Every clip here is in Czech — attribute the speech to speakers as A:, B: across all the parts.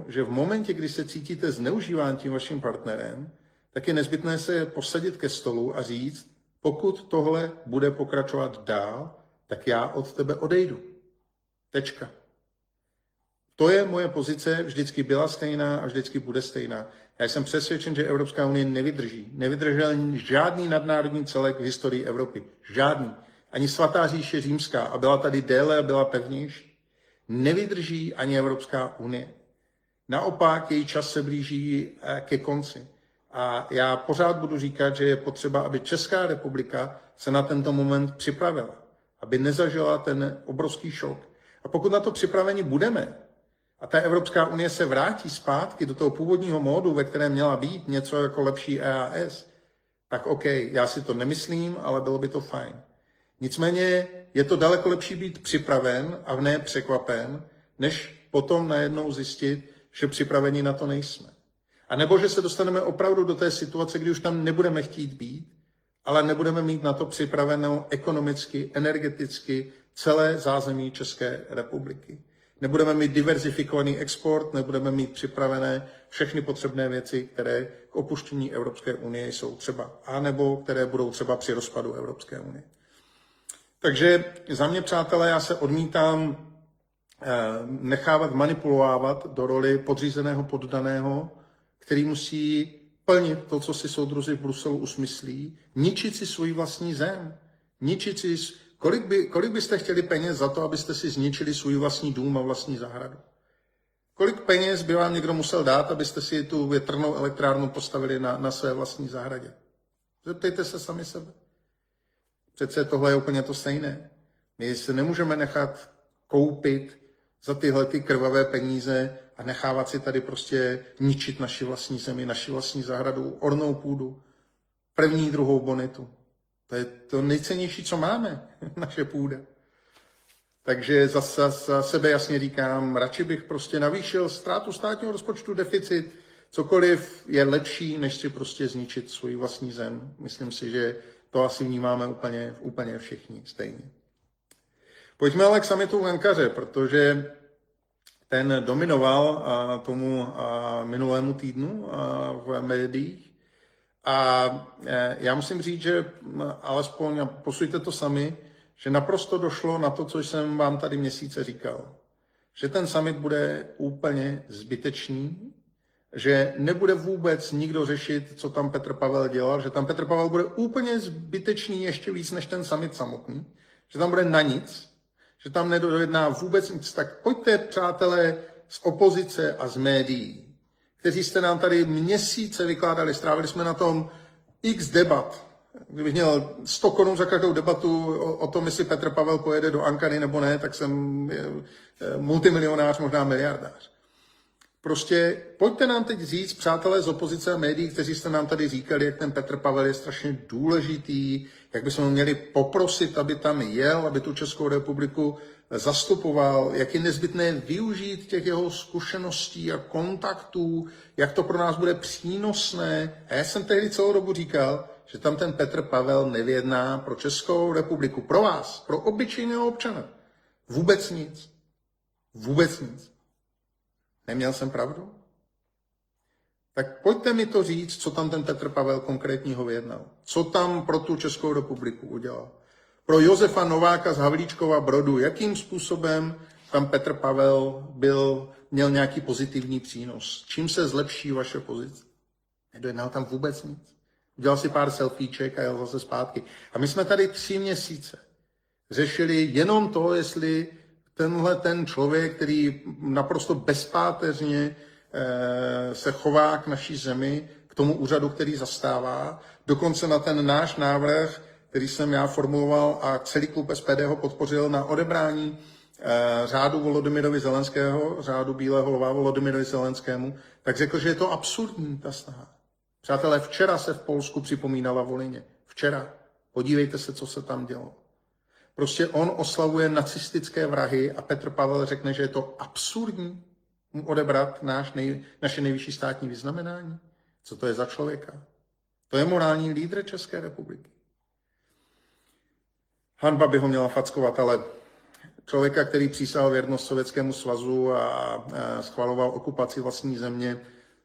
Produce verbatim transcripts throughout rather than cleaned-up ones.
A: tom, že v momentě, kdy se cítíte zneužíván tím vaším partnerem, tak je nezbytné se posadit ke stolu a říct, pokud tohle bude pokračovat dál, tak já od tebe odejdu. Tečka. To je moje pozice, vždycky byla stejná a vždycky bude stejná. Já jsem přesvědčen, že Evropská unie nevydrží. Nevydržel žádný nadnárodní celek v historii Evropy. Žádný. Ani svatá říše římská, a byla tady déle a byla pevnější. Nevydrží ani Evropská unie. Naopak, její čas se blíží ke konci. A já pořád budu říkat, že je potřeba, aby Česká republika se na tento moment připravila. Aby nezažila ten obrovský šok. A pokud na to připraveni budeme, a ta Evropská unie se vrátí zpátky do toho původního módu, ve kterém měla být něco jako lepší E A S, tak OK, já si to nemyslím, ale bylo by to fajn. Nicméně je to daleko lepší být připraven a ne překvapen, než potom najednou zjistit, že připraveni na to nejsme. A nebo že se dostaneme opravdu do té situace, kdy už tam nebudeme chtít být, ale nebudeme mít na to připravenou ekonomicky, energeticky celé zázemí České republiky. Nebudeme mít diverzifikovaný export, nebudeme mít připravené všechny potřebné věci, které k opuštění Evropské unie jsou třeba, anebo které budou třeba při rozpadu Evropské unie. Takže za mě, přátelé, já se odmítám nechávat manipulovávat do roli podřízeného poddaného, který musí plnit to, co si soudruzi v Bruselu usmyslí, ničit si svůj vlastní zem, ničit si... Kolik, by, kolik byste chtěli peněz za to, abyste si zničili svůj vlastní dům a vlastní zahradu? Kolik peněz by vám někdo musel dát, abyste si tu větrnou elektrárnu postavili na, na své vlastní zahradě? Zeptejte se sami sebe. Přece tohle je úplně to stejné. My se nemůžeme nechat koupit za tyhle ty krvavé peníze a nechávat si tady prostě ničit naši vlastní zemi, naši vlastní zahradu, ornou půdu, první, druhou bonitu. To je to nejcennější, co máme, naše půda. Takže za, za, za sebe jasně říkám, radši bych prostě navýšil ztrátu státního rozpočtu, deficit, cokoliv je lepší, než si prostě zničit svůj vlastní zem. Myslím si, že to asi vnímáme úplně, úplně všichni stejně. Pojďme ale k summitu v Ankaře, protože ten dominoval a, tomu a, minulému týdnu a, v médiích. A já musím říct, že alespoň posuďte to sami, že naprosto došlo na to, co jsem vám tady měsíce říkal. Že ten summit bude úplně zbytečný, že nebude vůbec nikdo řešit, co tam Petr Pavel dělal, že tam Petr Pavel bude úplně zbytečný ještě víc než ten summit samotný, že tam bude na nic, že tam nedojedná vůbec nic. Tak pojďte, přátelé, z opozice a z médií, kteří jste nám tady měsíce vykládali, strávili jsme na tom x debat. Kdybych měl sto korun za každou debatu o, o tom, jestli Petr Pavel pojede do Ankary nebo ne, tak jsem multimilionář, možná miliardář. Prostě pojďte nám teď říct, přátelé z opozice a médií, kteří jste nám tady říkali, jak ten Petr Pavel je strašně důležitý, jak bychom měli poprosit, aby tam jel, aby tu Českou republiku zastupoval, jak je nezbytné využít těch jeho zkušeností a kontaktů, jak to pro nás bude přínosné. A já jsem tehdy celou dobu říkal, že tam ten Petr Pavel nevyjedná pro Českou republiku, pro vás, pro obyčejného občana. Vůbec nic. Vůbec nic. Neměl jsem pravdu? Tak pojďte mi to říct, co tam ten Petr Pavel konkrétního vyjednal. Co tam pro tu Českou republiku udělal. Pro Josefa Nováka z Havlíčkova Brodu, jakým způsobem tam Petr Pavel byl, měl nějaký pozitivní přínos. Čím se zlepší vaše pozice? Nedojednal tam vůbec nic. Udělal si pár selfieček a jel zase zpátky. A my jsme tady tři měsíce řešili jenom to, jestli tenhle ten člověk, který naprosto bezpáteřně eh, se chová k naší zemi, k tomu úřadu, který zastává, dokonce na ten náš návrh, který jsem já formuloval a celý klub S P D ho podpořil na odebrání eh, řádu Volodymyrovi Zelenského, řádu Bílého lva Volodymyrovi Zelenskému, tak řekl, že je to absurdní ta snaha. Přátelé, včera se v Polsku připomínala Volyně. Včera. Podívejte se, co se tam dělo. Prostě on oslavuje nacistické vrahy a Petr Pavel řekne, že je to absurdní mu odebrat náš nej, naše nejvyšší státní vyznamenání. Co to je za člověka? To je morální lídr České republiky. Hanba by ho měla fackovat, ale člověka, který přísahal věrnost Sovětskému svazu a schvaloval okupaci vlastní země,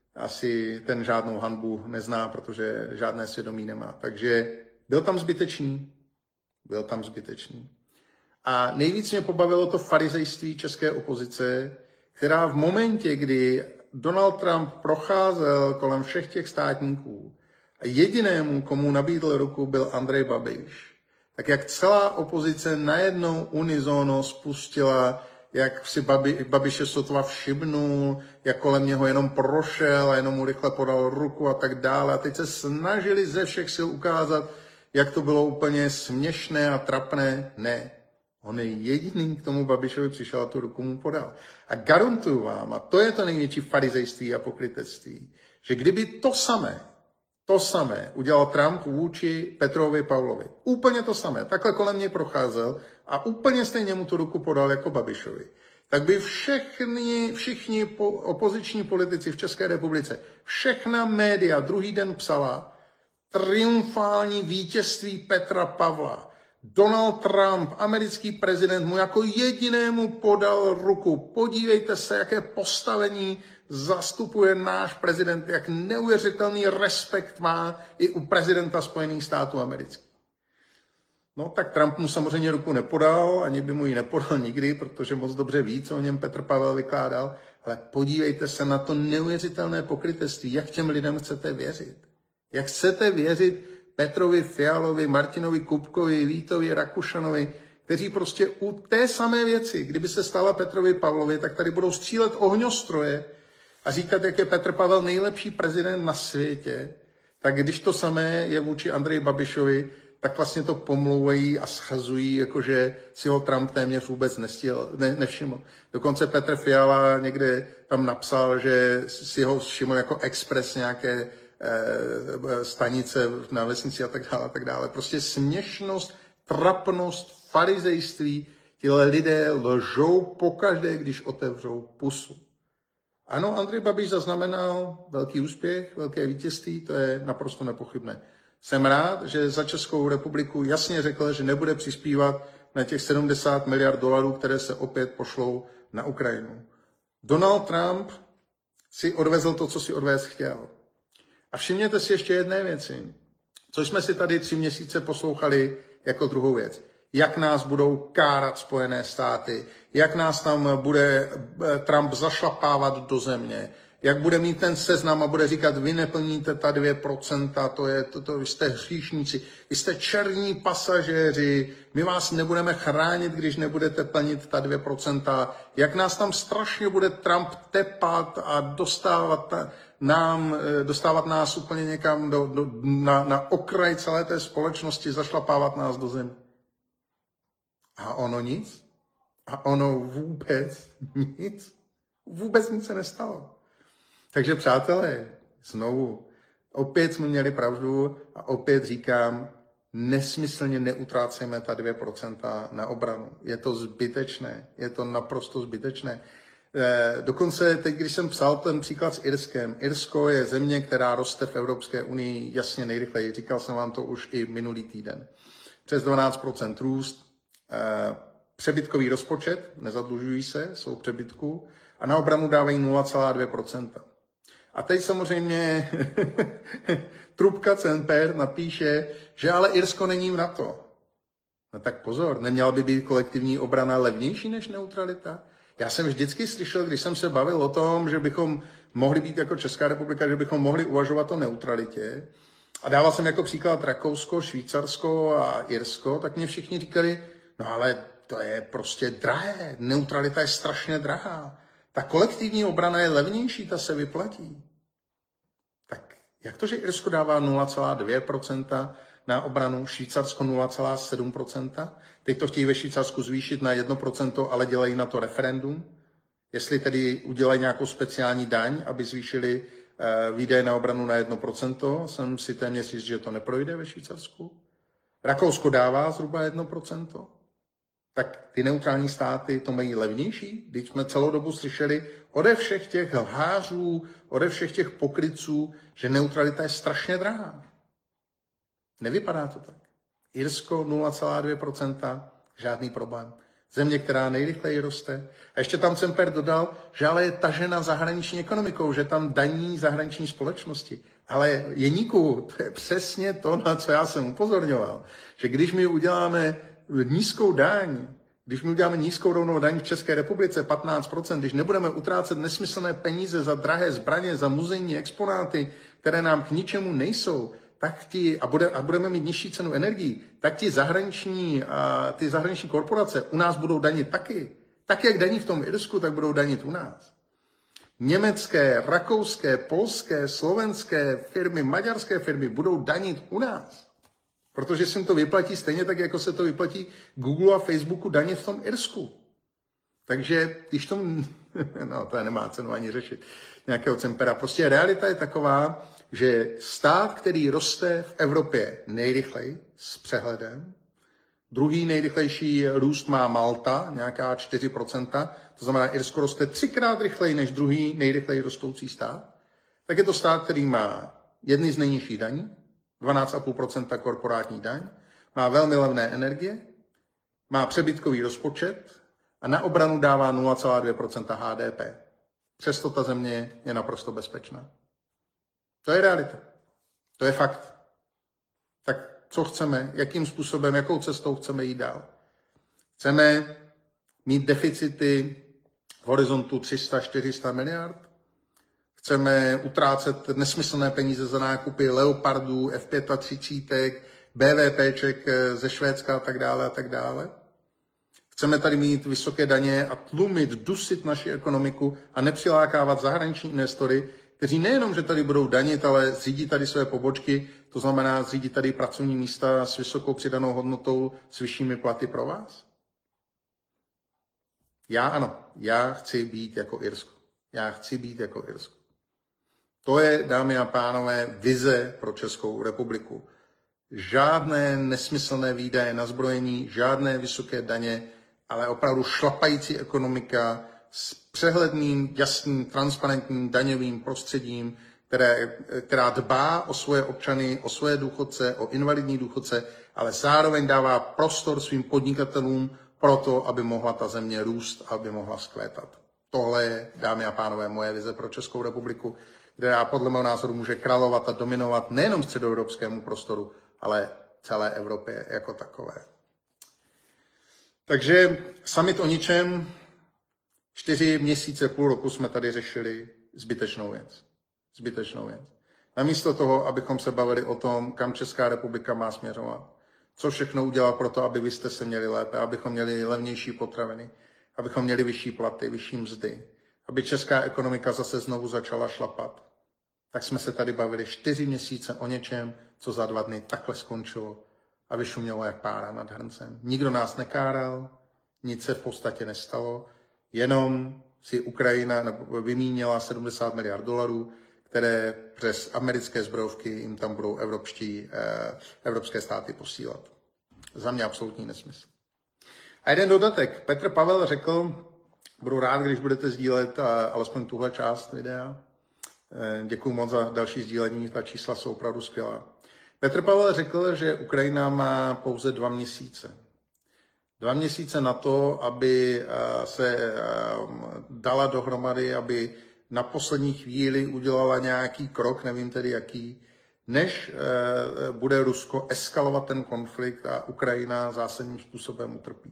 A: asi ten žádnou hanbu nezná, protože žádné svědomí nemá. Takže byl tam zbytečný. Byl tam zbytečný. A nejvíc mě pobavilo to farizejství české opozice, která v momentě, kdy Donald Trump procházel kolem všech těch státníků a jedinému, komu nabídl ruku, byl Andrej Babiš, tak jak celá opozice najednou unizono spustila, jak si Babi, Babiše sotva všimnul, jak kolem něho jenom prošel a jenom mu rychle podal ruku a tak dále. A teď se snažili ze všech sil ukázat, jak to bylo úplně směšné a trapné. Ne. On je jediný k tomu Babišovi přišel a tu ruku mu podal. A garantuju vám, a to je to největší farizejství a pokrytectví, že kdyby to samé, to samé udělal Trump vůči Petrovi Pavlovi, úplně to samé, takhle kolem něj procházel a úplně stejně mu tu ruku podal jako Babišovi, tak by všechny, všichni po, opoziční politici v České republice, všechna média druhý den psala triumfální vítězství Petra Pavla. Donald Trump, americký prezident, mu jako jedinému podal ruku. Podívejte se, jaké postavení zastupuje náš prezident, jak neuvěřitelný respekt má i u prezidenta Spojených států amerických. No tak Trump mu samozřejmě ruku nepodal, ani by mu ji nepodal nikdy, protože moc dobře ví, co o něm Petr Pavel vykládal, ale podívejte se na to neuvěřitelné pokrytectví, jak těm lidem chcete věřit. Jak chcete věřit Petrovi Fialovi, Martinovi Kupkovi, Vítovi Rakušanovi, kteří prostě u té samé věci, kdyby se stala Petrovi Pavlovi, tak tady budou střílet ohňostroje a říkat, jak je Petr Pavel nejlepší prezident na světě, tak když to samé je vůči Andreji Babišovi, tak vlastně to pomlouvají a schazují, jakože si ho Trump téměř vůbec nestihl, ne, nevšiml. Dokonce Petr Fiala někde tam napsal, že si ho všiml jako expres nějaké stanice na vesnici a tak dále, a tak dále. Prostě směšnost, trapnost, farizejství, tyhle lidé lžou pokaždé, když otevřou pusu. Ano, Andrej Babiš zaznamenal velký úspěch, velké vítězství, to je naprosto nepochybné. Jsem rád, že za Českou republiku jasně řekl, že nebude přispívat na těch sedmdesát miliard dolarů, které se opět pošlou na Ukrajinu. Donald Trump si odvezl to, co si odvést chtěl. A všimněte si ještě jedné věci, co jsme si tady tři měsíce poslouchali jako druhou věc. Jak nás budou kárat Spojené státy, jak nás tam bude Trump zašlapávat do země, jak bude mít ten seznam a bude říkat, vy neplníte ta dvě procenta, to je, to, to, vy jste hříšníci, vy jste černí pasažéři, my vás nebudeme chránit, když nebudete plnit ta dvě procenta, jak nás tam strašně bude Trump tepat a dostávat nám, dostávat nás úplně někam do, do, na, na okraj celé té společnosti, zašlapávat nás do země. A ono nic. A ono vůbec nic. Vůbec nic se nestalo. Takže přátelé, znovu, opět jsme měli pravdu a opět říkám, nesmyslně neutrácejme ta dvě procenta na obranu. Je to zbytečné, je to naprosto zbytečné. Dokonce teď, když jsem psal ten příklad s Irskem, Irsko je země, která roste v Evropské unii jasně nejrychleji. Říkal jsem vám to už i minulý týden. Přes dvanáct procent růst, přebytkový rozpočet, nezadlužují se, jsou v přebytku a na obranu dávají nula celá dvě procenta. A teď samozřejmě trubka Cemper napíše, že ale Irsko není v NATO. No tak pozor, neměla by být kolektivní obrana levnější než neutralita? Já jsem vždycky slyšel, když jsem se bavil o tom, že bychom mohli být jako Česká republika, že bychom mohli uvažovat o neutralitě, a dával jsem jako příklad Rakousko, Švýcarsko a Irsko, tak mě všichni říkali, no ale to je prostě drahé, neutralita je strašně drahá. Ta kolektivní obrana je levnější, ta se vyplatí. Tak jak to, že Irsko dává nula celá dvě procenta na obranu, Švýcarsko nula celá sedm procenta? Teď to chtějí ve Švýcarsku zvýšit na jedno procento, ale dělají na to referendum. Jestli tedy udělají nějakou speciální daň, aby zvýšili uh, výdaje na obranu na jedno procento, jsem si téměř jist, že to neprojde ve Švýcarsku. Rakousko dává zhruba jedno procento. Tak ty neutrální státy to mají levnější, když jsme celou dobu slyšeli ode všech těch lhářů, ode všech těch pokrytců, že neutralita je strašně drahá. Nevypadá to tak. Irsko nula celá dvě procenta, žádný problém. Země, která nejrychleji roste. A ještě tam Cemper dodal, že ale je tažena zahraniční ekonomikou, že tam daní zahraniční společnosti. Ale Jeníku, to je přesně to, na co já jsem upozorňoval, že když my uděláme nízkou daň, když my uděláme nízkou rovnou daň v České republice, patnáct procent, když nebudeme utrácet nesmyslné peníze za drahé zbraně, za muzejní exponáty, které nám k ničemu nejsou, tak ti, a, bude, a budeme mít nižší cenu energií, tak ti zahraniční, a ty zahraniční korporace u nás budou danit taky. Tak, jak daní v tom Irsku, tak budou danit u nás. Německé, rakouské, polské, slovenské firmy, maďarské firmy budou danit u nás. Protože se jim to vyplatí stejně tak, jako se to vyplatí Google a Facebooku daně v tom Irsku. Takže když to, no to nemá cenu ani řešit, nějakého Cempera. Prostě realita je taková, že stát, který roste v Evropě nejrychleji s přehledem, druhý nejrychlejší růst má Malta, nějaká čtyři procenta, to znamená, Irsko roste třikrát rychleji než druhý nejrychleji rostoucí stát, tak je to stát, který má jedny z nejnižších daní, dvanáct celá pět procenta korporátní daň, má velmi levné energie, má přebytkový rozpočet a na obranu dává nula celá dvě procenta H D P. Přesto ta země je naprosto bezpečná. To je realita. To je fakt. Tak co chceme, jakým způsobem, jakou cestou chceme jít dál? Chceme mít deficity v horizontu tři sta až čtyři sta miliard? Chceme utrácet nesmyslné peníze za nákupy Leopardů, F třicet pět, BVPček ze Švédska a tak dále a tak dále? Chceme tady mít vysoké daně a tlumit, dusit naši ekonomiku a nepřilákávat zahraniční investory, kteří nejenom, že tady budou danit, ale zřídí tady své pobočky, to znamená zřídí tady pracovní místa s vysokou přidanou hodnotou, s vyššími platy pro vás? Já ano, já chci být jako Irsko. Já chci být jako Irsko. To je, dámy a pánové, vize pro Českou republiku. Žádné nesmyslné výdaje na zbrojení, žádné vysoké daně, ale opravdu šlapající ekonomika s přehledným, jasným, transparentním daňovým prostředím, které, která dbá o svoje občany, o svoje důchodce, o invalidní důchodce, ale zároveň dává prostor svým podnikatelům pro to, aby mohla ta země růst a aby mohla vzkvétat. Tohle je, dámy a pánové, moje vize pro Českou republiku, která podle mého názoru může královat a dominovat nejenom středoevropskému prostoru, ale celé Evropě jako takové. Takže summit o ničem, čtyři měsíce, půl roku jsme tady řešili zbytečnou věc. Zbytečnou věc. Namísto toho, abychom se bavili o tom, kam Česká republika má směřovat, co všechno udělat pro to, aby vy jste se měli lépe, abychom měli levnější potraviny, abychom měli vyšší platy, vyšší mzdy, aby česká ekonomika zase znovu začala šlapat. Tak jsme se tady bavili čtyři měsíce o něčem, co za dva dny takhle skončilo a vyšumělo jak pára nad hrncem. Nikdo nás nekáral, nic se v podstatě nestalo, jenom si Ukrajina vymínila sedmdesát miliard dolarů, které přes americké zbrojovky jim tam budou evropští, eh, evropské státy posílat. Za mě absolutní nesmysl. A jeden dodatek. Petr Pavel řekl, budu rád, když budete sdílet a, alespoň tuhle část videa. Eh, děkuju moc za další sdílení, ta čísla jsou opravdu skvělá. Petr Pavel řekl, že Ukrajina má pouze dva měsíce. Dva měsíce na to, aby se dala dohromady, aby na poslední chvíli udělala nějaký krok, nevím tedy jaký, než bude Rusko eskalovat ten konflikt a Ukrajina zásadním způsobem utrpí.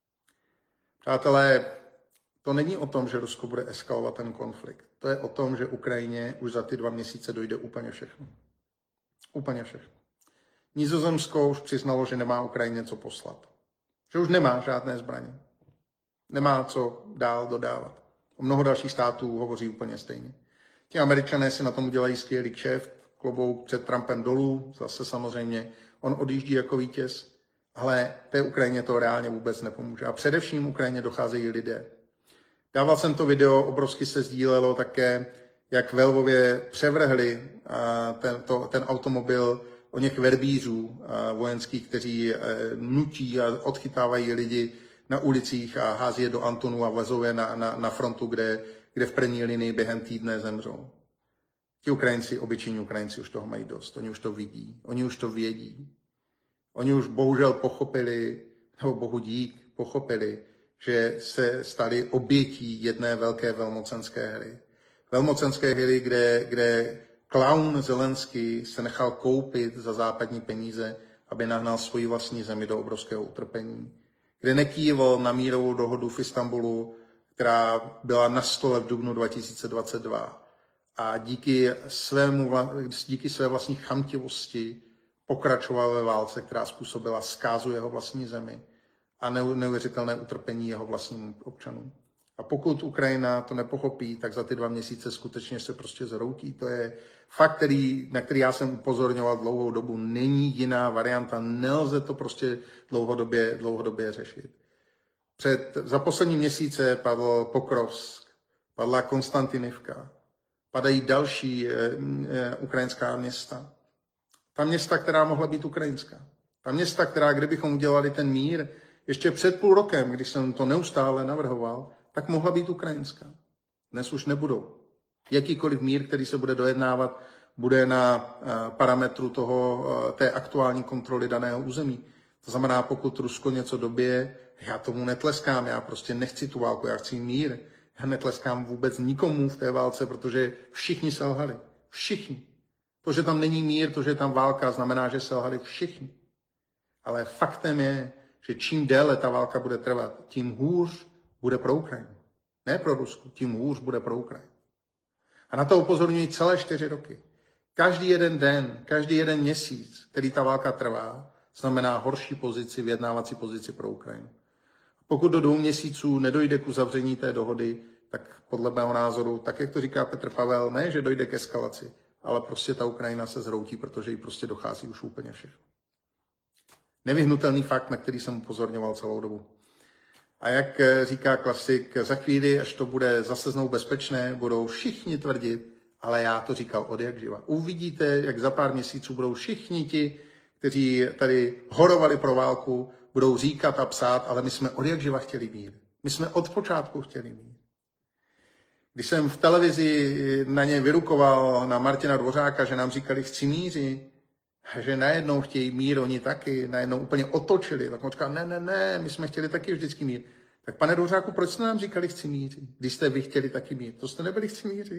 A: Přátelé, to není o tom, že Rusko bude eskalovat ten konflikt. To je o tom, že Ukrajině už za ty dva měsíce dojde úplně všechno. Úplně všechno. Nizozemsko už přiznalo, že nemá Ukrajině co poslat. Že už nemá žádné zbraně. Nemá co dál dodávat. O mnoho dalších států hovoří úplně stejně. Ti Američané si na tom udělají skvělý kšeft, klobouk před Trumpem dolů, zase samozřejmě on odjíždí jako vítěz, ale té Ukrajině to reálně vůbec nepomůže. A především Ukrajině docházejí lidé. Dával jsem to video, obrovsky se sdílelo také, jak ve Lvově převrhli ten, to, ten automobil o něch verbířů vojenských, kteří nutí a odchytávají lidi na ulicích a hází je do Antonů a vlezou je na, na, na frontu, kde, kde v první linii během týdne zemřou. Ti Ukrajinci, obyčejní Ukrajinci už toho mají dost, oni už to vidí, oni už to vědí. Oni už bohužel pochopili, nebo bohu dík, pochopili, že se stali obětí jedné velké velmocenské hry. Velmocenské hry, kde, kde klaun Zelenský se nechal koupit za západní peníze, aby nahnal svoji vlastní zemi do obrovského utrpení. Kde nekývil na mírovou dohodu v Istanbulu, která byla na stole v dubnu dva tisíce dvacet dva. A díky, svému, díky své vlastní chamtivosti pokračoval ve válce, která způsobila zkázu jeho vlastní zemi a neuvěřitelné utrpení jeho vlastním občanům. A pokud Ukrajina to nepochopí, tak za ty dva měsíce skutečně se prostě zroutí. To je fakt, který, na který já jsem upozorňoval dlouhou dobu. Není jiná varianta, nelze to prostě dlouhodobě, dlouhodobě řešit. Před, za poslední měsíce padl Pokrovsk, padla Konstantinivka, padají další e, e, ukrajinská města. Ta města, která mohla být ukrajinská. Ta města, která, kdybychom udělali ten mír, ještě před půl rokem, když jsem to neustále navrhoval, tak mohla být ukrajinská. Dnes už nebudou. Jakýkoliv mír, který se bude dojednávat, bude na parametru toho, té aktuální kontroly daného území. To znamená, pokud Rusko něco dobije, já tomu netleskám, já prostě nechci tu válku, já chci mír. Já netleskám vůbec nikomu v té válce, protože všichni selhali. Všichni. To, že tam není mír, to, že je tam válka, znamená, že selhali všichni. Ale faktem je, že čím déle ta válka bude trvat, tím hůř bude pro Ukrajinu. Ne pro Rusko, tím hůř bude pro Ukrajinu. A na to upozorňuji celé čtyři roky. Každý jeden den, každý jeden měsíc, který ta válka trvá, znamená horší pozici, vyjednávací pozici pro Ukrajinu. Pokud do dvou měsíců nedojde k uzavření té dohody, tak podle mého názoru, tak jak to říká Petr Pavel, ne, že dojde k eskalaci, ale prostě ta Ukrajina se zhroutí, protože jí prostě dochází už úplně všechno. Nevyhnutelný fakt, na který jsem upozorňoval celou dobu. A jak říká klasik, za chvíli, až to bude zase znovu bezpečné, budou všichni tvrdit, ale já to říkal od jak živa. Uvidíte, jak za pár měsíců budou všichni ti, kteří tady horovali pro válku, budou říkat a psát, ale my jsme od jak živa chtěli mír. My jsme od počátku chtěli mír. Když jsem v televizi na ně vyrukoval, na Martina Dvořáka, že nám říkali chci míři, že najednou chtějí mír, oni taky, najednou úplně otočili. Tak on říkal, ne, ne, ne, my jsme chtěli taky vždycky mír. Tak pane Dvořáku, proč jste nám říkali chci míři, když jste vy chtěli taky mír? To jste nebyli chci míři.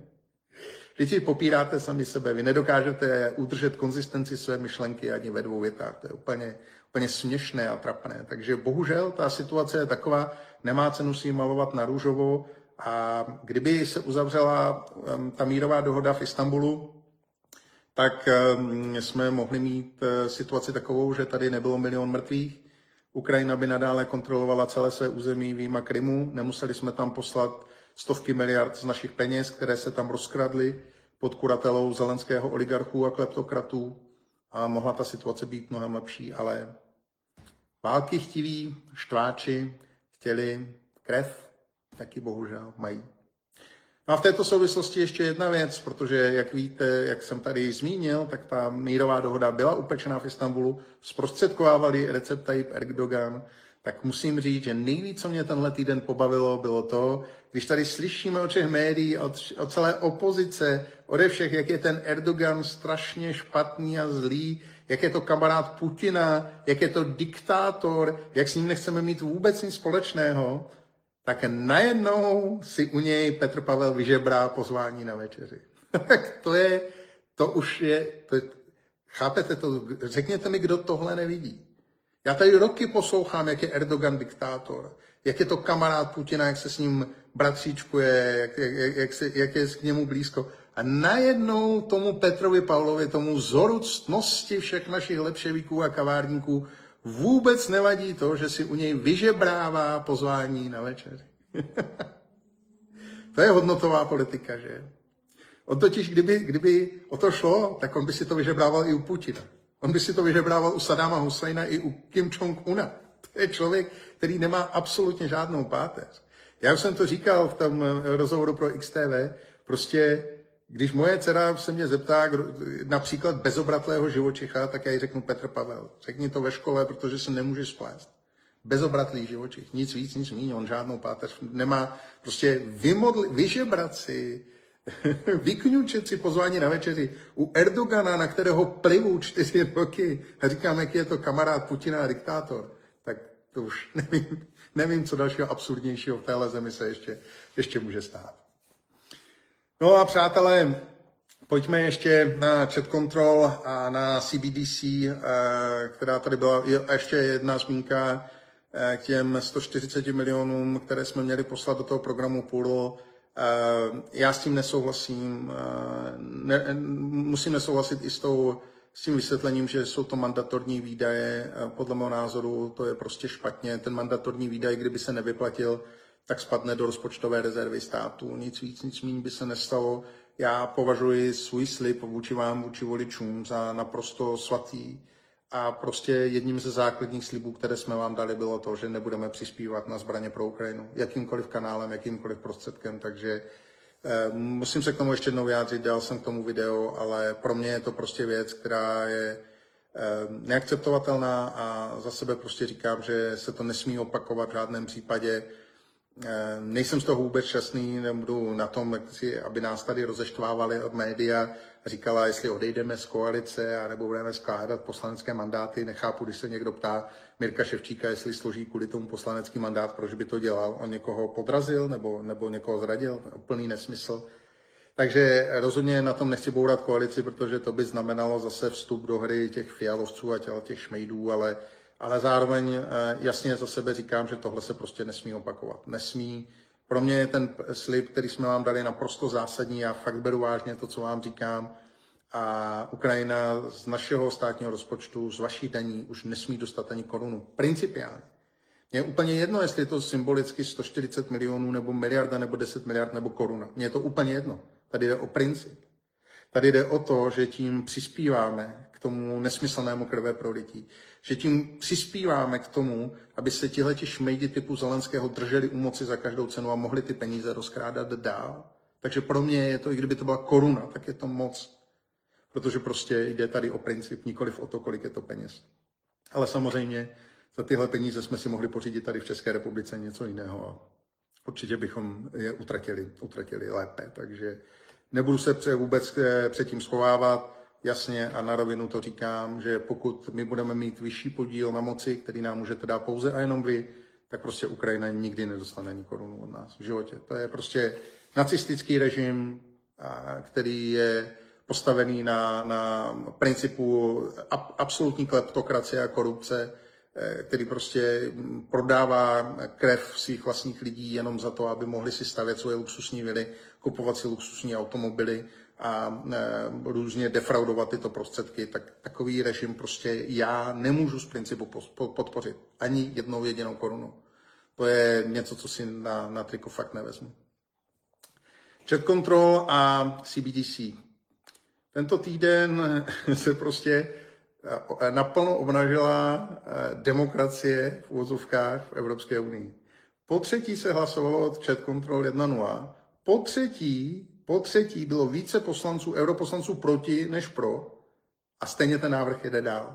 A: Když si popíráte sami sebe, vy nedokážete udržet konzistenci své myšlenky ani ve dvou větách. To je úplně, úplně směšné a trapné. Takže bohužel ta situace je taková, nemá cenu si ji malovat na růžovo. A kdyby se uzavřela um, ta mírová dohoda v Istanbulu, tak um, jsme mohli mít uh, situaci takovou, že tady nebylo milion mrtvých. Ukrajina by nadále kontrolovala celé své území výjima Krymu. Nemuseli jsme tam poslat stovky miliard z našich peněz, které se tam rozkradly pod kuratelou zelenského oligarchů a kleptokratů. A mohla ta situace být mnohem lepší, ale války chtiví, štváči chtěli krev, taky bohužel mají. No a v této souvislosti ještě jedna věc, protože jak víte, jak jsem tady zmínil, tak ta mírová dohoda byla upečena v Istanbulu, zprostředkovávali Recep Tayyip Erdogan, tak musím říct, že nejvíc, co mě tenhle týden pobavilo, bylo to, když tady slyšíme od všech médií, od, od celé opozice, ode všech, jak je ten Erdogan strašně špatný a zlý, jak je to kamarád Putina, jak je to diktátor, jak s ním nechceme mít vůbec nic společného, tak najednou si u něj Petr Pavel vyžebrá pozvání na večeři. Tak to je, to už je, to je, chápete to, řekněte mi, kdo tohle nevidí. Já tady roky poslouchám, jak je Erdogan diktátor, jak je to kamarád Putina, jak se s ním bratříčkuje, jak, jak, jak, se, jak je k němu blízko. A najednou tomu Petrovi Pavlovi, tomu vzoru ctnosti všech našich lepševíků a kavárníků vůbec nevadí to, že si u něj vyžebrává pozvání na večeři. To je hodnotová politika, že? On totiž, kdyby, kdyby o to šlo, tak on by si to vyžebrával i u Putina. On by si to vyžebrával u Sadáma Husajna i u Kim Jong-una. To je člověk, který nemá absolutně žádnou páteř. Já už jsem to říkal v tom rozhovoru pro X T V, prostě když moje dcera se mě zeptá například bezobratlého živočicha, tak já jí řeknu Petr Pavel. Řekni to ve škole, protože se nemůžeš splést. Bezobratlý živočich, nic víc, nic míň, on žádnou páteř nemá. Prostě vymodli, vyžebrat si, vykňučet si pozvání na večeři u Erdogana, na kterého plivu čtyři roky a říkám, jaký je to kamarád Putina a diktátor, tak To už nevím, nevím, co dalšího absurdnějšího v téhle zemi se ještě, ještě může stát. No a přátelé, pojďme ještě na chat control a na C B D C, která tady byla, a ještě jedna zmínka k těm sto čtyřiceti milionům, které jsme měli poslat do toho programu půl. Já s tím nesouhlasím, ne, musím nesouhlasit i s, tou, s tím vysvětlením, že jsou to mandatorní výdaje. Podle mého názoru to je prostě špatně. Ten mandatorní výdaj, kdyby se nevyplatil, tak spadne do rozpočtové rezervy státu. Nic víc, nic méně by se nestalo. Já považuji svůj slib vůči vám, vůči voličům za naprosto svatý. A prostě jedním ze základních slibů, které jsme vám dali, bylo to, že nebudeme přispívat na zbraně pro Ukrajinu. Jakýmkoliv kanálem, jakýmkoliv prostředkem. Takže eh, musím se k tomu ještě jednou vyjádřit, dal jsem k tomu video, ale pro mě je to prostě věc, která je eh, neakceptovatelná a za sebe prostě říkám, že se to nesmí opakovat v žádném případě. Nejsem z toho vůbec šťastný, nebudu na tom, aby nás tady rozeštvávali od média a říkala, jestli odejdeme z koalice, nebo budeme skládat poslanecké mandáty. Nechápu, když se někdo ptá Mirka Ševčíka, jestli složí kvůli tomu poslanecký mandát, proč by to dělal. On někoho podrazil nebo, nebo někoho zradil. Úplný nesmysl. Takže rozhodně na tom nechci bourat koalici, protože to by znamenalo zase vstup do hry těch fialovců a těch šmejdů, ale Ale zároveň jasně za sebe říkám, že tohle se prostě nesmí opakovat. Nesmí. Pro mě je ten slib, který jsme vám dali, naprosto zásadní. Já fakt beru vážně to, co vám říkám. A Ukrajina z našeho státního rozpočtu, z vaší daní, už nesmí dostat ani korunu. Principiálně. Mně je úplně jedno, jestli je to symbolicky sto čtyřicet milionů, nebo miliarda, nebo deset miliard, nebo koruna. Mně je to úplně jedno. Tady jde o princip. Tady jde o to, že tím přispíváme k tomu nesmyslnému krve prolití. Že tím přispíváme k tomu, aby se tihleti šmejdi typu Zelenského drželi u moci za každou cenu a mohli ty peníze rozkrádat dál. Takže pro mě je to, i kdyby to byla koruna, tak je to moc. Protože prostě jde tady o princip, nikoliv o to, kolik je to peněz. Ale samozřejmě za tyhle peníze jsme si mohli pořídit tady v České republice něco jiného a určitě bychom je utratili, utratili lépe. Takže nebudu se vůbec předtím schovávat. Jasně a na rovinu to říkám, že pokud my budeme mít vyšší podíl na moci, který nám můžete dát pouze a jenom vy, tak prostě Ukrajina nikdy nedostane ani korunu od nás v životě. To je prostě nacistický režim, který je postavený na, na principu absolutní kleptokracie a korupce, který prostě prodává krev svých vlastních lidí jenom za to, aby mohli si stavět svoje luxusní vily, kupovat si luxusní automobily a různě defraudovat tyto prostředky, tak takový režim prostě já nemůžu z principu podpořit ani jednou jedinou korunu. To je něco, co si na, na triko fakt nevezmu. Chat control a C B D C. Tento týden se prostě naplno obnažila demokracie v uvozovkách v Evropské unii. Po třetí se hlasovalo od chat control jedna nula. Po třetí Po třetí bylo více poslanců, europoslanců proti než pro a stejně ten návrh jede dál.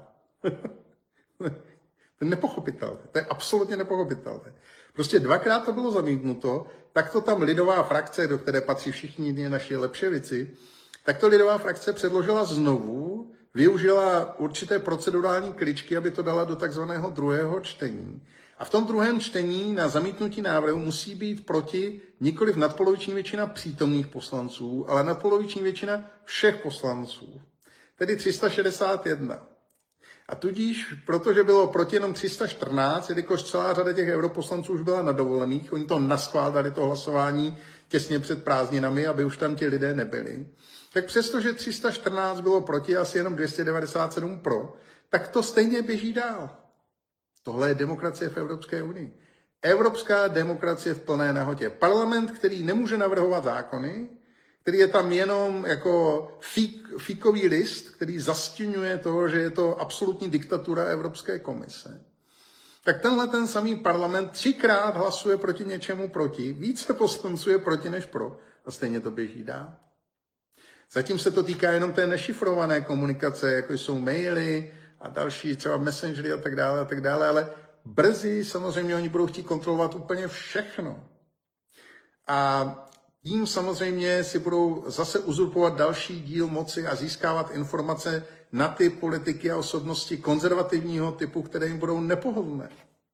A: To je nepochopitelné, to je absolutně nepochopitelné. Prostě dvakrát to bylo zamítnuto, tak to tam lidová frakce, do které patří všichni naši lepševici, tak to lidová frakce předložila znovu, využila určité procedurální kličky, aby to dala do takzvaného druhého čtení. A v tom druhém čtení na zamítnutí návrhu musí být proti nikoliv nadpoloviční většina přítomných poslanců, ale nadpoloviční většina všech poslanců, tedy tři sta šedesát jedna. A tudíž, protože bylo proti jenom tři sta čtrnáct, jelikož celá řada těch europoslanců už byla na dovolených, oni to naschvál dali to hlasování těsně před prázdninami, aby už tam ti lidé nebyli, tak přestože tři sta čtrnáct bylo proti, asi jenom dvě stě devadesát sedm pro, tak to stejně běží dál. Tohle je demokracie v Evropské unii. Evropská demokracie v plné nahotě. Parlament, který nemůže navrhovat zákony, který je tam jenom jako fík, fíkový list, který zastěňuje toho, že je to absolutní diktatura Evropské komise. Tak tenhle ten samý parlament třikrát hlasuje proti něčemu proti, více poslanců je proti než pro a stejně to běží dál. Zatím se to týká jenom té nešifrované komunikace, jako jsou maily, a další třeba messengery a tak dále a tak dále, ale brzy samozřejmě oni budou chtít kontrolovat úplně všechno. A tím samozřejmě si budou zase uzurpovat další díl moci a získávat informace na ty politiky a osobnosti konzervativního typu, které jim budou nepohodlné.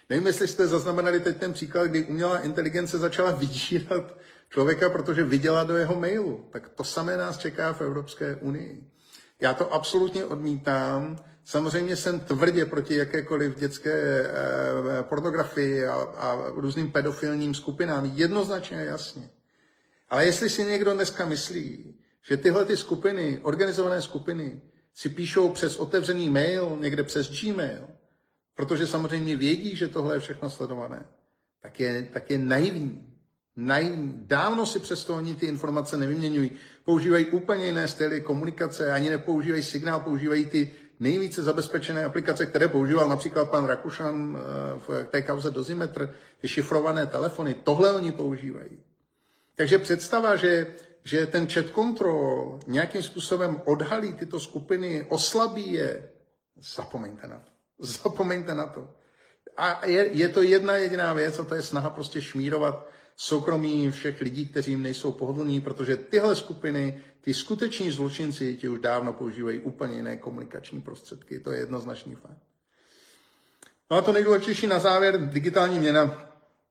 A: Nevím, jestli jste zaznamenali teď ten příklad, kdy umělá inteligence začala vydírat člověka, protože viděla do jeho mailu. Tak to samé nás čeká v Evropské unii. Já to absolutně odmítám. Samozřejmě jsem tvrdě proti jakékoliv dětské eh, pornografii a, a různým pedofilním skupinám. Jednoznačně a jasně. Ale jestli si někdo dneska myslí, že tyhle ty skupiny, organizované skupiny, si píšou přes otevřený mail, někde přes Gmail, protože samozřejmě vědí, že tohle je všechno sledované, tak je, tak je naivní. naivní. Dávno si přesto oni ty informace nevyměňují. Používají úplně jiné styly komunikace, ani nepoužívají signál, používají ty nejvíce zabezpečené aplikace, které používal například pan Rakušan v té kauze Dozimetr, ty šifrované telefony. Tohle oni používají. Takže představa, že, že ten chat control nějakým způsobem odhalí tyto skupiny, oslabí je, zapomeňte na to. Zapomeňte na to. A je, je to jedna jediná věc, a to je snaha prostě šmírovat soukromí všech lidí, kteří jim nejsou pohodlní, protože tyhle skupiny, ty skuteční zločinci, ti už dávno používají úplně jiné komunikační prostředky. To je jednoznačný fakt. No a to nejdůležitější na závěr, digitální měna.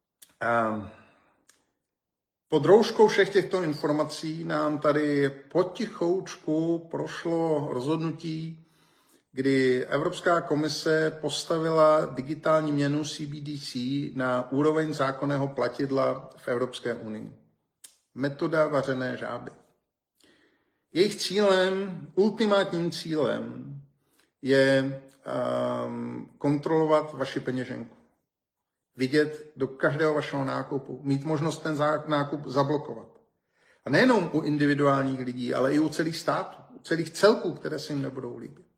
A: Pod rouškou všech těchto informací nám tady potichoučku prošlo rozhodnutí, kdy Evropská komise postavila digitální měnu C B D C na úroveň zákonného platidla v Evropské unii. Metoda vařené žáby. Jejich cílem, ultimátním cílem je um, kontrolovat vaši peněženku. Vidět do každého vašeho nákupu, mít možnost ten nákup zablokovat. A nejenom u individuálních lidí, ale i u celých států, u celých celků, které se jim nebudou líbit.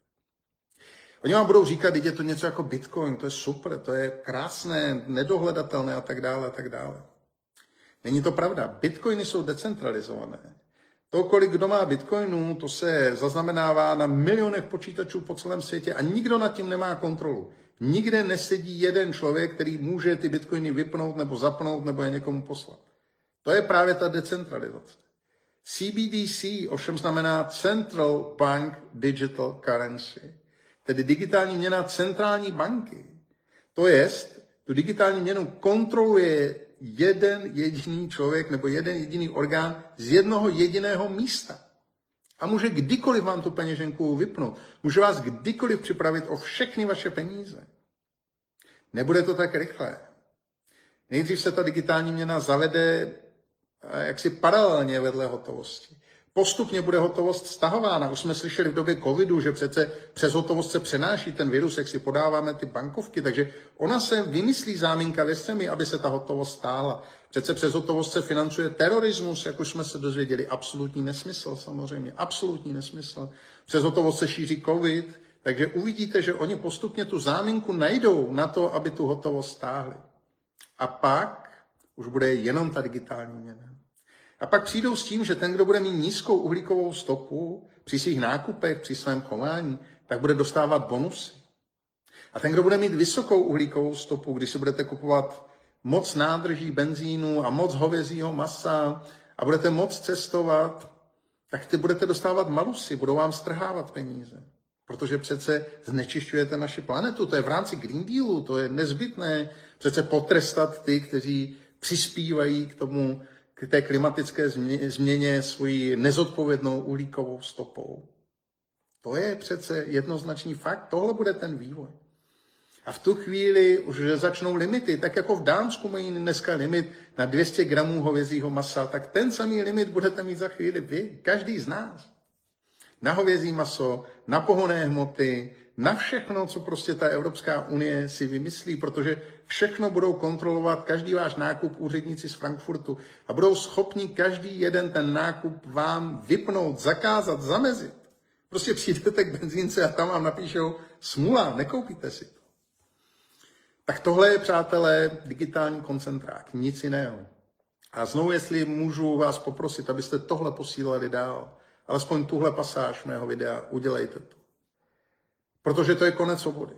A: Oni vám budou říkat, že je to něco jako Bitcoin, to je super, to je krásné, nedohledatelné a tak dále a tak dále. Není to pravda. Bitcoiny jsou decentralizované. To, kolik kdo má bitcoinů, to se zaznamenává na milionech počítačů po celém světě a nikdo nad tím nemá kontrolu. Nikde nesedí jeden člověk, který může ty bitcoiny vypnout nebo zapnout nebo je někomu poslat. To je právě ta decentralizace. C B D C ovšem znamená Central Bank Digital Currency, tedy digitální měna centrální banky. To jest, tu digitální měnu kontroluje jeden jediný člověk nebo jeden jediný orgán z jednoho jediného místa. A může kdykoliv vám tu peněženku vypnout. Může vás kdykoliv připravit o všechny vaše peníze. Nebude to tak rychlé. Nejdřív se ta digitální měna zavede jaksi paralelně vedle hotovosti. Postupně bude hotovost stahována. Už jsme slyšeli v době covidu, že přece přes hotovost se přenáší ten virus, jak si podáváme ty bankovky, takže ona se vymyslí záminka ve zemi, aby se ta hotovost stála. Přece přes hotovost se financuje terorismus, jak už jsme se dozvěděli. Absolutní nesmysl, samozřejmě. Absolutní nesmysl. Přes hotovost se šíří covid, takže uvidíte, že oni postupně tu záminku najdou na to, aby tu hotovost stáhli. A pak už bude jenom ta digitální měna. A pak přijdou s tím, že ten, kdo bude mít nízkou uhlíkovou stopu při svých nákupech, při svém chování, tak bude dostávat bonusy. A ten, kdo bude mít vysokou uhlíkovou stopu, když si budete kupovat moc nádrží benzínu a moc hovězího masa a budete moc cestovat, tak ty budete dostávat malusy, budou vám strhávat peníze. Protože přece znečišťujete naši planetu, to je v rámci Green Dealu, to je nezbytné přece potrestat ty, kteří přispívají k tomu, k té klimatické změně svojí nezodpovědnou uhlíkovou stopou. To je přece jednoznačný fakt, tohle bude ten vývoj. A v tu chvíli už začnou limity, tak jako v Dánsku mají dneska limit na dvě stě gramů hovězího masa, tak ten samý limit budete mít za chvíli vy, každý z nás. Na hovězí maso, na pohonné hmoty, na všechno, co prostě ta Evropská unie si vymyslí, protože všechno budou kontrolovat, každý váš nákup úředníci z Frankfurtu a budou schopni každý jeden ten nákup vám vypnout, zakázat, zamezit. Prostě přijdete k benzínce a tam vám napíšou smula, nekoupíte si to. Tak tohle je, přátelé, digitální koncentrák, nic jiného. A znovu, jestli můžu vás poprosit, abyste tohle posílali dál, alespoň tuhle pasáž mého videa, udělejte to. Protože to je konec svobody.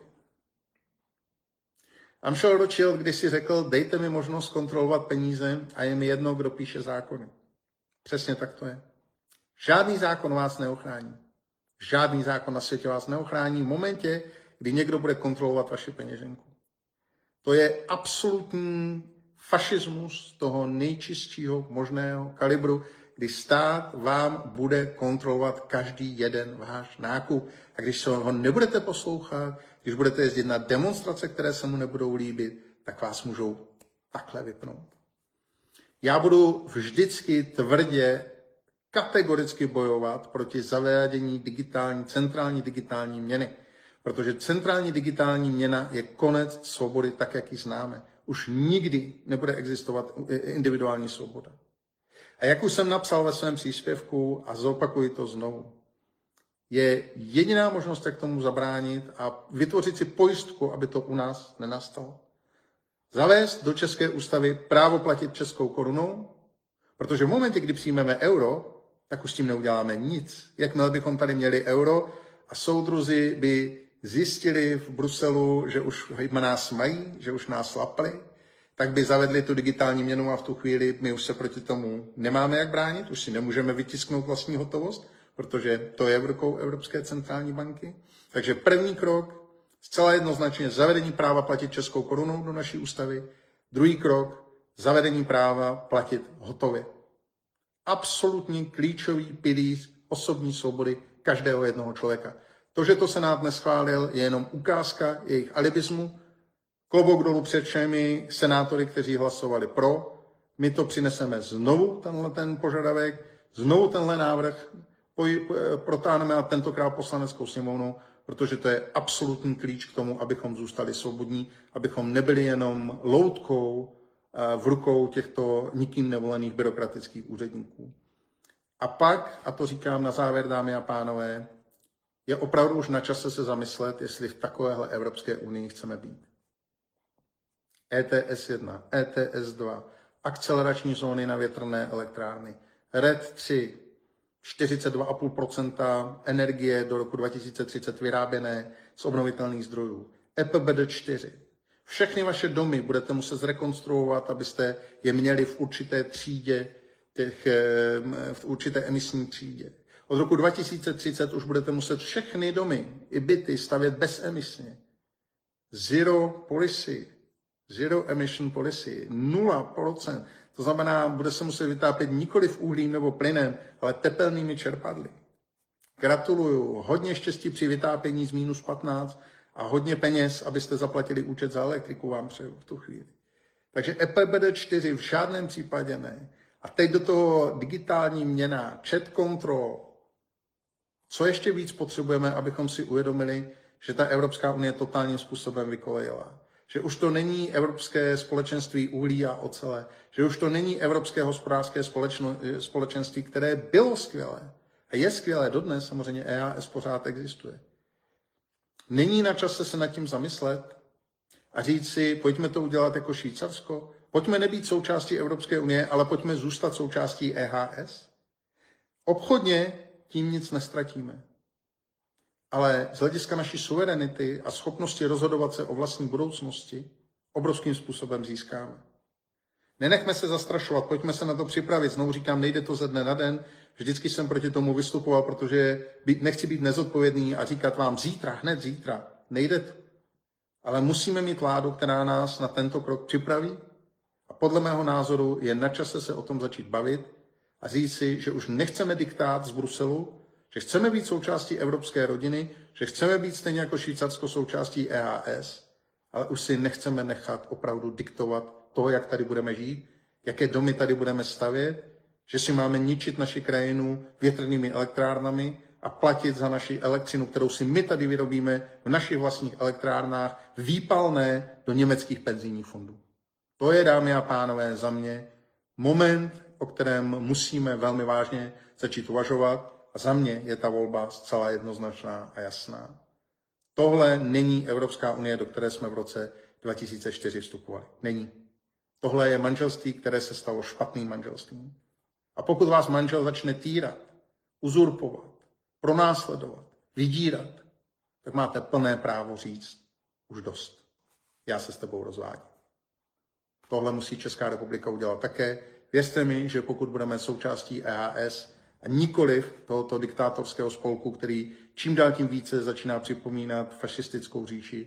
A: Amschel Rothschild když si řekl, dejte mi možnost kontrolovat peníze a je mi jedno, kdo píše zákony. Přesně tak to je. Žádný zákon vás neochrání. Žádný zákon na světě vás neochrání v momentě, kdy někdo bude kontrolovat vaši peněženku. To je absolutní fašismus toho nejčistšího možného kalibru, kdy stát vám bude kontrolovat každý jeden váš nákup. A když se ho nebudete poslouchat, když budete jezdit na demonstrace, které se mu nebudou líbit, tak vás můžou takhle vypnout. Já budu vždycky tvrdě, kategoricky bojovat proti zavádění digitální, centrální digitální měny. Protože centrální digitální měna je konec svobody tak, jak ji známe. Už nikdy nebude existovat individuální svoboda. A jak už jsem napsal ve svém příspěvku a zopakuji to znovu, je jediná možnost, jak tomu zabránit a vytvořit si pojistku, aby to u nás nenastalo. Zavést do České ústavy právo platit českou korunou, protože v momentě, kdy přijmeme euro, tak už s tím neuděláme nic. Jakmile bychom tady měli euro a soudruzi by zjistili v Bruselu, že už nás mají, že už nás lapli, tak by zavedli tu digitální měnu a v tu chvíli my už se proti tomu nemáme jak bránit, už si nemůžeme vytisknout vlastní hotovost, protože to je v rukou Evropské centrální banky. Takže první krok, zcela jednoznačně zavedení práva platit českou korunou do naší ústavy. Druhý krok, zavedení práva platit hotově. Absolutně klíčový pilíř osobní svobody každého jednoho člověka. To, že to Senát neschválil, je jenom ukázka jejich alibismu. Klobouk dolů před všemi senátory, kteří hlasovali pro. My to přineseme znovu, tenhle ten požadavek, znovu tenhle návrh protáhneme a tentokrát poslaneckou sněmovnou, protože to je absolutní klíč k tomu, abychom zůstali svobodní, abychom nebyli jenom loutkou v rukou těchto nikým nevolených byrokratických úředníků. A pak, a to říkám na závěr, dámy a pánové, je opravdu už na čase se zamyslet, jestli v takovéhle Evropské unii chceme být. E T S jedna, E T S dva, akcelerační zóny na větrné elektrárny, R E D tři, čtyřicet dva celá pět procenta energie do roku dva tisíce třicet vyráběné z obnovitelných zdrojů, E P B D čtyři. Všechny vaše domy budete muset zrekonstruovat, abyste je měli v určité třídě, těch, v určité emisní třídě. Od roku dva tisíce třicet už budete muset všechny domy i byty stavět bezemisně. Zero policy, zero emission policy, nula procent. To znamená, bude se muset vytápět nikoli uhlím nebo plynem, ale tepelnými čerpadly. Gratuluju, hodně štěstí při vytápění z minus patnáct a hodně peněz, abyste zaplatili účet za elektriku, vám přeju v tu chvíli. Takže E P B D čtyři v žádném případě ne. A teď do toho digitální měna, chat control. Co ještě víc potřebujeme, abychom si uvědomili, že ta Evropská unie totálním způsobem vykolejila. Že už to není Evropské společenství uhlí a ocele. Že už to není Evropské hospodářské společenství, které bylo skvělé. A je skvělé dodnes, samozřejmě E A S pořád existuje. Není na čase se nad tím zamyslet a říct si, pojďme to udělat jako Švýcarsko, pojďme nebýt součástí Evropské unie, ale pojďme zůstat součástí E H S. Obchodně tím nic nestratíme. Ale z hlediska naší suverenity a schopnosti rozhodovat se o vlastní budoucnosti obrovským způsobem získáme. Nenechme se zastrašovat, pojďme se na to připravit. Znovu říkám, nejde to ze dne na den. Vždycky jsem proti tomu vystupoval, protože nechci být nezodpovědný a říkat vám zítra, hned zítra. Nejde to. Ale musíme mít vládu, která nás na tento krok připraví. A podle mého názoru je na čase se o tom začít bavit a říct si, že už nechceme diktát z Bruselu, že chceme být součástí evropské rodiny, že chceme být stejně jako Švýcarsko součástí E H S, ale už si nechceme nechat opravdu diktovat to, jak tady budeme žít, jaké domy tady budeme stavět, že si máme ničit naši krajinu větrnými elektrárnami a platit za naši elektřinu, kterou si my tady vyrobíme v našich vlastních elektrárnách, výpalné do německých penzijních fondů. To je, dámy a pánové, za mě moment, o kterém musíme velmi vážně začít uvažovat. A za mě je ta volba zcela jednoznačná a jasná. Tohle není Evropská unie, do které jsme v roce dva tisíce čtyři vstupovali. Není. Tohle je manželství, které se stalo špatným manželstvím. A pokud vás manžel začne týrat, uzurpovat, pronásledovat, vydírat, tak máte plné právo říct už dost. Já se s tebou rozvádím. Tohle musí Česká republika udělat také. Věřte mi, že pokud budeme součástí E H S a nikoliv tohoto diktátorského spolku, který čím dál tím více začíná připomínat fašistickou říši,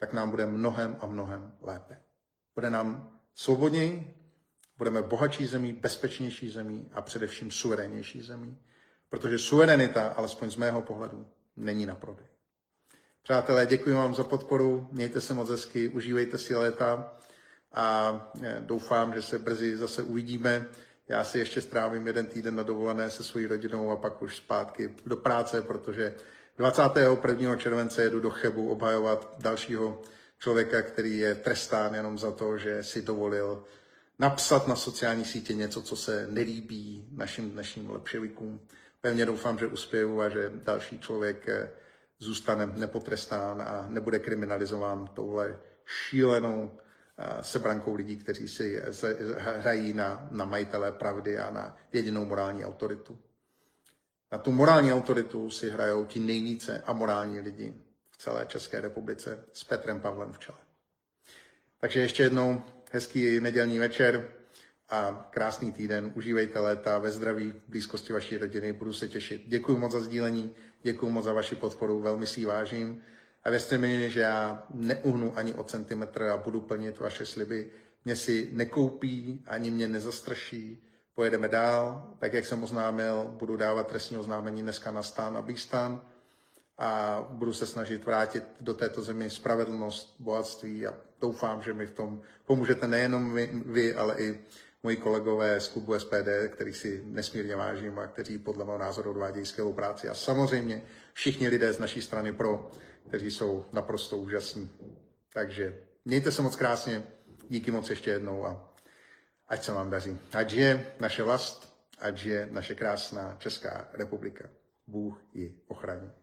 A: tak nám bude mnohem a mnohem lépe. Bude nám svobodněji, budeme bohatší zemí, bezpečnější zemí a především suverénnější zemí, protože suverenita, alespoň z mého pohledu, není na prodej. Přátelé, děkuji vám za podporu, mějte se moc hezky, užívejte si léta a doufám, že se brzy zase uvidíme. Já si ještě strávím jeden týden na dovolené se svojí rodinou a pak už zpátky do práce, protože dvacátého prvního července jedu do Chebu obhajovat dalšího člověka, který je trestán jenom za to, že si dovolil napsat na sociální sítě něco, co se nelíbí našim dnešním lepševikům. Pevně doufám, že uspěju a že další člověk zůstane nepotrestán a nebude kriminalizován touhle šílenou sebrankou lidí, kteří si hrají na, na majitele pravdy a na jedinou morální autoritu. Na tu morální autoritu si hrajou ti nejvíce amorální lidi v celé České republice s Petrem Pavlem v čele. Takže ještě jednou hezký nedělní večer a krásný týden. Užívejte léta ve zdraví, v blízkosti vaší rodiny, budu se těšit. Děkuji moc za sdílení, děkuji moc za vaši podporu, velmi si ji vážím. A věřte mi, že já neuhnu ani o centimetr a budu plnit vaše sliby. Mě si nekoupí, ani mě nezastraší. Pojedeme dál, tak jak jsem oznámil, budu dávat trestní oznámení dneska na Stán a Bístan a budu se snažit vrátit do této zemi spravedlnost, bohatství a doufám, že mi v tom pomůžete nejenom vy, vy ale i moji kolegové z klubu S P D, který si nesmírně vážím a kteří podle mého názoru odvádějí skvělou práci a samozřejmě všichni lidé z naší strany pro, kteří jsou naprosto úžasní. Takže mějte se moc krásně, díky moc ještě jednou a ať se vám daří. Ať žije naše vlast, ať žije naše krásná Česká republika. Bůh ji ochrání.